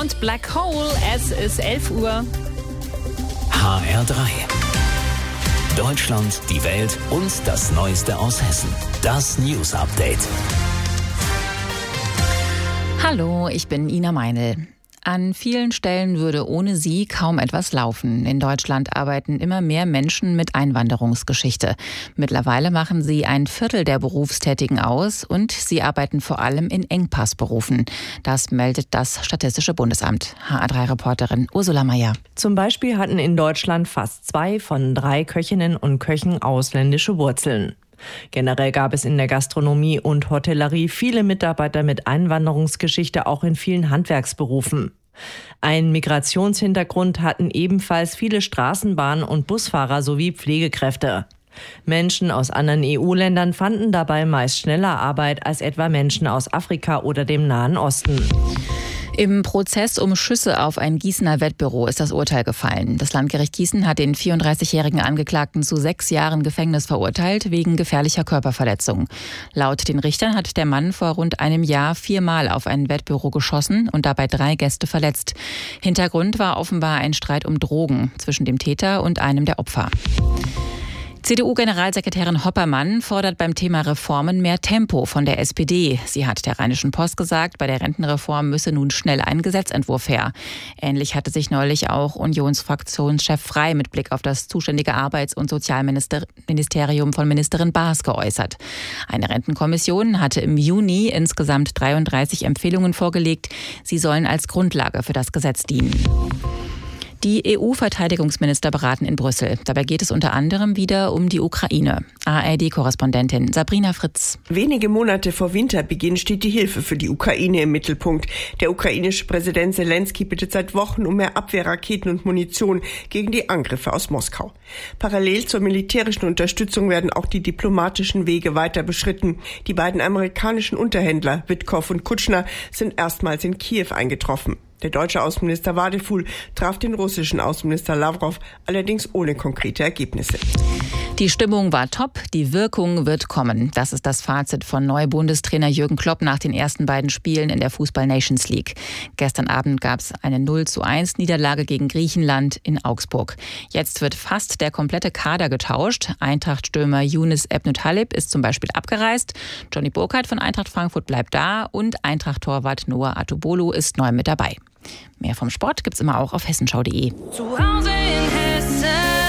und Black Hole. Es ist 11 Uhr. HR3. Deutschland, die Welt und das Neueste aus Hessen. Das News Update. Hallo, ich bin Ina Meinl. An vielen Stellen würde ohne sie kaum etwas laufen. In Deutschland arbeiten immer mehr Menschen mit Einwanderungsgeschichte. Mittlerweile machen sie ein Viertel der Berufstätigen aus und sie arbeiten vor allem in Engpassberufen. Das meldet das Statistische Bundesamt. HR3-Reporterin Ursula Meier. Zum Beispiel hatten in Deutschland fast 2 von 3 Köchinnen und Köchen ausländische Wurzeln. Generell gab es in der Gastronomie und Hotellerie viele Mitarbeiter mit Einwanderungsgeschichte, auch in vielen Handwerksberufen. Einen Migrationshintergrund hatten ebenfalls viele Straßenbahn- und Busfahrer sowie Pflegekräfte. Menschen aus anderen EU-Ländern fanden dabei meist schneller Arbeit als etwa Menschen aus Afrika oder dem Nahen Osten. Im Prozess um Schüsse auf ein Gießener Wettbüro ist das Urteil gefallen. Das Landgericht Gießen hat den 34-jährigen Angeklagten zu 6 Jahren Gefängnis verurteilt wegen gefährlicher Körperverletzung. Laut den Richtern hat der Mann vor rund einem Jahr 4-mal auf ein Wettbüro geschossen und dabei 3 Gäste verletzt. Hintergrund war offenbar ein Streit um Drogen zwischen dem Täter und einem der Opfer. CDU-Generalsekretärin Hoppermann fordert beim Thema Reformen mehr Tempo von der SPD. Sie hat der Rheinischen Post gesagt, bei der Rentenreform müsse nun schnell ein Gesetzentwurf her. Ähnlich hatte sich neulich auch Unionsfraktionschef Frey mit Blick auf das zuständige Arbeits- und Sozialministerium von Ministerin Baas geäußert. Eine Rentenkommission hatte im Juni insgesamt 33 Empfehlungen vorgelegt. Sie sollen als Grundlage für das Gesetz dienen. Die EU-Verteidigungsminister beraten in Brüssel. Dabei geht es unter anderem wieder um die Ukraine. ARD-Korrespondentin Sabrina Fritz. Wenige Monate vor Winterbeginn steht die Hilfe für die Ukraine im Mittelpunkt. Der ukrainische Präsident Zelensky bittet seit Wochen um mehr Abwehrraketen und Munition gegen die Angriffe aus Moskau. Parallel zur militärischen Unterstützung werden auch die diplomatischen Wege weiter beschritten. Die beiden amerikanischen Unterhändler Witkow und Kutschner sind erstmals in Kiew eingetroffen. Der deutsche Außenminister Wadefuhl traf den russischen Außenminister Lawrow, allerdings ohne konkrete Ergebnisse. Die Stimmung war top, die Wirkung wird kommen. Das ist das Fazit von Neu-Bundestrainer Jürgen Klopp nach den ersten beiden Spielen in der Fußball-Nations League. Gestern Abend gab es eine 0:1 Niederlage gegen Griechenland in Augsburg. Jetzt wird fast der komplette Kader getauscht. Eintracht-Stürmer Younes Ebnut-Halep ist zum Beispiel abgereist. Johnny Burkhardt von Eintracht Frankfurt bleibt da und Eintracht-Torwart Noah Atubolu ist neu mit dabei. Mehr vom Sport gibt's immer auch auf hessenschau.de. Zu Hause in Hessen.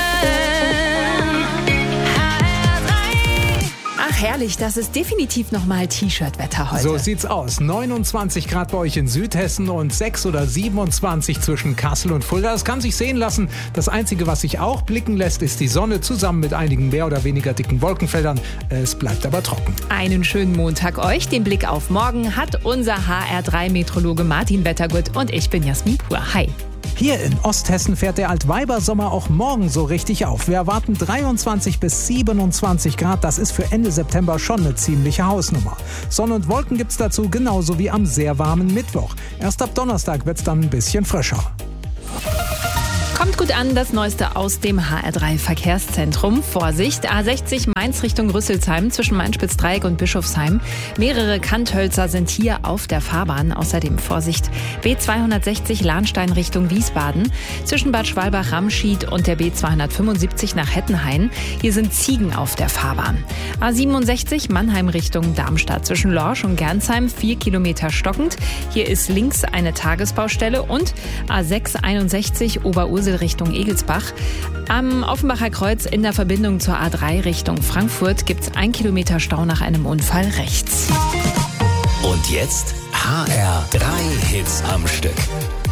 Ach herrlich, das ist definitiv nochmal T-Shirt-Wetter heute. So sieht's aus. 29 Grad bei euch in Südhessen und 6 oder 27 zwischen Kassel und Fulda. Das kann sich sehen lassen. Das Einzige, was sich auch blicken lässt, ist die Sonne zusammen mit einigen mehr oder weniger dicken Wolkenfeldern. Es bleibt aber trocken. Einen schönen Montag euch. Den Blick auf morgen hat unser HR3-Meteorologe Martin Wettergut und ich bin Jasmin Pur. Hi. Hier in Osthessen fährt der Altweibersommer auch morgen so richtig auf. Wir erwarten 23 bis 27 Grad. Das ist für Ende September schon eine ziemliche Hausnummer. Sonne und Wolken gibt's dazu genauso wie am sehr warmen Mittwoch. Erst ab Donnerstag wird's dann ein bisschen frischer. Kommt gut an, das Neueste aus dem HR3-Verkehrszentrum. Vorsicht, A60 Mainz Richtung Rüsselsheim zwischen Main-Spitz-Dreieck und Bischofsheim. Mehrere Kanthölzer sind hier auf der Fahrbahn. Außerdem Vorsicht, B260 Lahnstein Richtung Wiesbaden zwischen Bad Schwalbach-Ramschied und der B275 nach Hettenhain. Hier sind Ziegen auf der Fahrbahn. A67 Mannheim Richtung Darmstadt zwischen Lorsch und Gernsheim 4 Kilometer stockend. Hier ist links eine Tagesbaustelle und A661 Oberursel Richtung Egelsbach. Am Offenbacher Kreuz in der Verbindung zur A3 Richtung Frankfurt gibt es 1 Kilometer Stau nach einem Unfall rechts. Und jetzt HR3 Hits am Stück.